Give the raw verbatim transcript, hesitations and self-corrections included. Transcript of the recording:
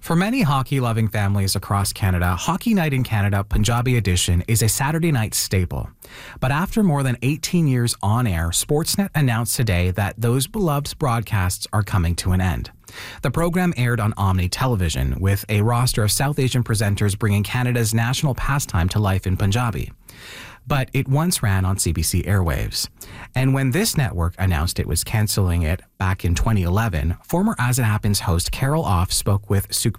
For many hockey-loving families across Canada, Hockey Night in Canada Punjabi Edition is a Saturday night staple. But after more than eighteen years on air, Sportsnet announced today that those beloved broadcasts are coming to an end. The program aired on Omni Television, with a roster of South Asian presenters bringing Canada's national pastime to life in Punjabi. But it once ran on C B C airwaves. And when this network announced it was cancelling it back in twenty eleven, former As It Happens host Carol Off spoke with Suk-